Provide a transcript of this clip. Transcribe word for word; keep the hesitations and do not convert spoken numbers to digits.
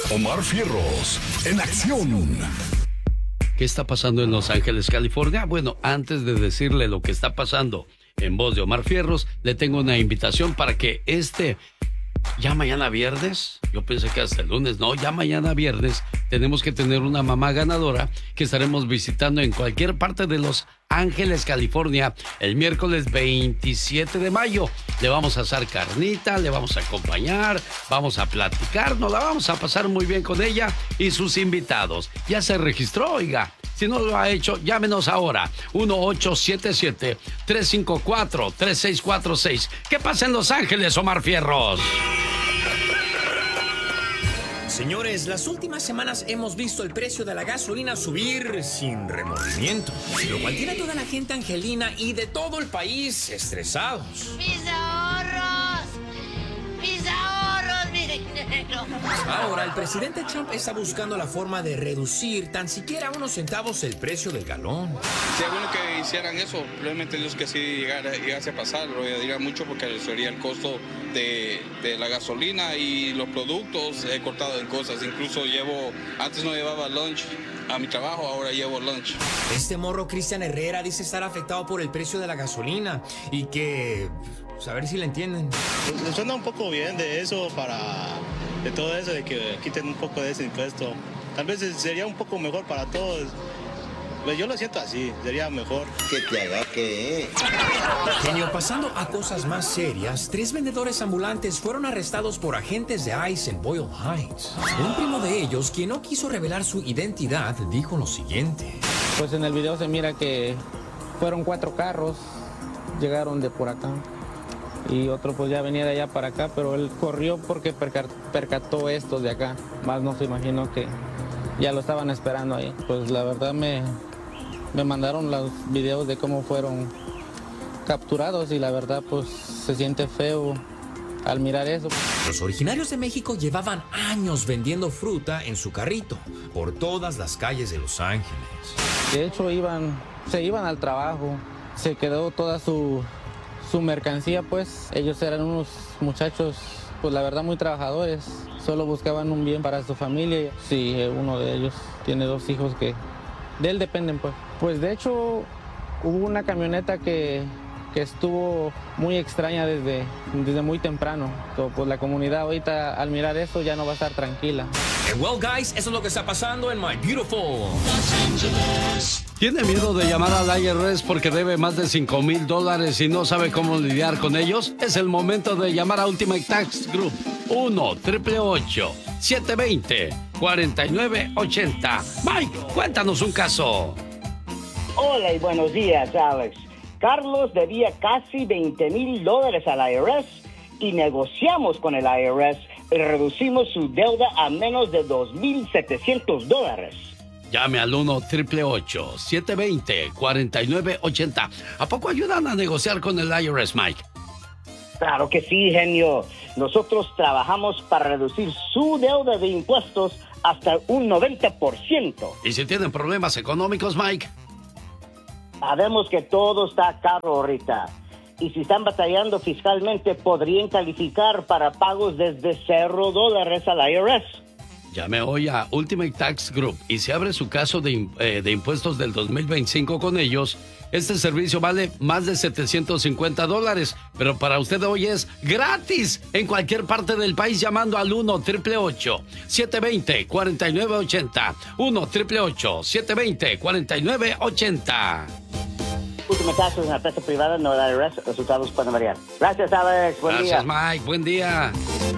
Omar Fierros, en acción. ¿Qué está pasando en Los Ángeles, California? Bueno, antes de decirle lo que está pasando en voz de Omar Fierros, le tengo una invitación para que este... Ya mañana viernes, yo pensé que hasta el lunes, no, ya mañana viernes tenemos que tener una mamá ganadora que estaremos visitando en cualquier parte de Los Ángeles, California, el miércoles veintisiete de mayo. Le vamos a asar carnita, le vamos a acompañar, vamos a platicar, nos la vamos a pasar muy bien con ella y sus invitados. Ya se registró, oiga. Si no lo ha hecho, llámenos ahora. uno ocho siete siete, tres cinco cuatro, tres seis cuatro seis. ¿Qué pasa en Los Ángeles, Omar Fierros? Señores, las últimas semanas hemos visto el precio de la gasolina subir sin remordimiento, lo cual tiene a toda la gente angelina y de todo el país estresados. ¡Mis ahorros! ¡Mis ahorros, mi dinero! Ahora, el presidente Trump está buscando la forma de reducir tan siquiera unos centavos el precio del galón. Sería bueno que hicieran eso, probablemente Dios que sí llegara, llegase a pasar, lo diría mucho porque sería el costo de, de la gasolina y los productos. He cortado en cosas, incluso llevo, antes no llevaba lunch a mi trabajo, ahora llevo lunch. Este morro Cristian Herrera dice estar afectado por el precio de la gasolina y que... pues a ver si le entienden. Pues suena un poco bien de eso para... de todo eso, de que quiten un poco de ese impuesto. Tal vez sería un poco mejor para todos. Pues yo lo siento así, sería mejor. Que te haga que... Genio, pasando a cosas más serias, tres vendedores ambulantes fueron arrestados por agentes de ICE en Boyle Heights. Un primo de ellos, quien no quiso revelar su identidad, dijo lo siguiente. Pues en el video se mira que fueron cuatro carros, llegaron de por acá. Y otro pues ya venía de allá para acá, pero él corrió porque perca- percató esto de acá. Más no se imaginó que ya lo estaban esperando ahí. Pues la verdad me, me mandaron los videos de cómo fueron capturados y la verdad pues se siente feo al mirar eso. Los originarios de México llevaban años vendiendo fruta en su carrito por todas las calles de Los Ángeles. De hecho iban, se iban al trabajo, se quedó toda su... su mercancía, pues ellos eran unos muchachos, pues la verdad muy trabajadores, solo buscaban un bien para su familia. Sí, uno de ellos tiene dos hijos que de él dependen, pues. Pues de hecho hubo una camioneta que, que estuvo muy extraña desde, desde muy temprano. So, pues la comunidad ahorita al mirar eso ya no va a estar tranquila. And well, guys, eso es lo que está pasando en My Beautiful Los Ángeles. ¿Tiene miedo de llamar al I R S porque debe más de cinco mil dólares y no sabe cómo lidiar con ellos? Es el momento de llamar a Ultimate Tax Group. uno, ocho ocho, siete dos cero, cuatro nueve ocho cero. Mike, cuéntanos un caso. Hola y buenos días, Alex. Carlos debía casi veinte mil dólares al I R S y negociamos con el I R S y reducimos su deuda a menos de dos mil setecientos dólares. Llame al uno, ocho ocho ocho, siete dos cero, cuatro nueve ocho cero. ¿A poco ayudan a negociar con el I R S, Mike? Claro que sí, genio. Nosotros trabajamos para reducir su deuda de impuestos hasta un noventa por ciento. ¿Y si tienen problemas económicos, Mike? Sabemos que todo está caro ahorita. Y si están batallando fiscalmente, podrían calificar para pagos desde cero dólares al I R S. Llame hoy a Ultimate Tax Group y se abre su caso de, eh, de impuestos del dos mil veinticinco con ellos. Este servicio vale más de setecientos cincuenta dólares, pero para usted hoy es gratis en cualquier parte del país llamando al uno, ocho ocho ocho, siete dos cero, cuatro nueve ocho cero. uno, ocho ocho ocho, siete dos cero, cuatro nueve ocho cero. Ultimate Tax es una empresa privada, no el I R S. Resultados pueden variar. Gracias, Alex. Buen Gracias, día. Mike. Buen día.